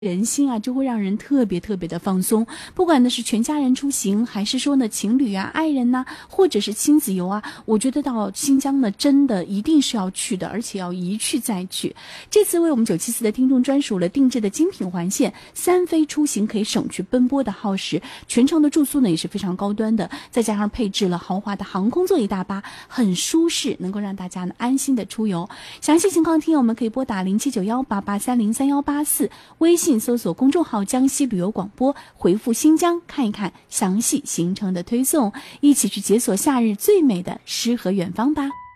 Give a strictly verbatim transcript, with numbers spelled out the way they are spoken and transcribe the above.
人心啊，就会让人特别特别的放松。不管呢是全家人出行，还是说呢情侣啊、爱人呐、啊，或者是亲子游啊，我觉得到新疆呢，真的一定是要去的，而且要一去再去。这次为我们九七四的听众专属了定制的精品环线，三飞出行可以省去奔波的耗时，全程的住宿呢也是非常高端的，再加上配置了豪华的航空座椅大巴，很舒适，能够让大家呢安心的出游。详细情况听友们可以拨打零七九幺八八三零三幺八四，微信搜索公众号江西旅游广播，回复新疆看一看详细行程的推送，一起去解锁夏日最美的诗和远方吧。